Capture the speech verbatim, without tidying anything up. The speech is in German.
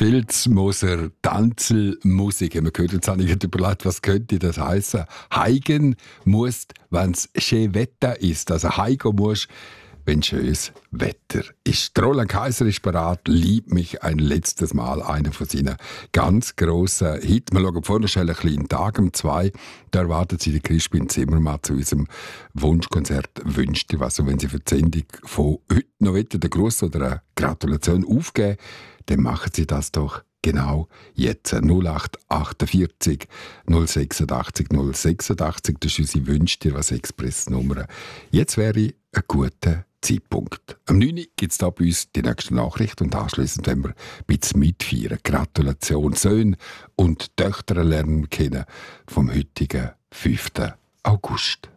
Filzmoser Tanzelmusik haben wir gehört. Jetzt habe ich gerade überlegt, was könnte das heißen? Heigen musst, wenn es schön Wetter ist. Also heigen musst, wenn schönes Wetter ist. Roland Kaiser ist bereit, «Lieb mich ein letztes Mal», einer von seinen ganz grossen Hits. Wir schauen vorne schnell einen kleinen Tag um zwei. Da erwartet sie die Crispin Zimmermann zu unserem Wunschkonzert «Wünscht dir was». Und wenn Sie für die Sendung von heute noch einen Gruß oder eine Gratulation aufgeben, dann machen Sie das doch genau jetzt. null acht achtundvierzig null sechsundachtzig null sechsundachtzig, das ist unsere «Wünsch dir was» Expressnummer. Jetzt wäre ein guter Zeitpunkt. Am neun Uhr gibt es hier bei uns die nächste Nachricht und anschliessend werden wir ein bisschen mitfeiern. Gratulation, Söhne und Töchter lernen kennen vom heutigen fünften August.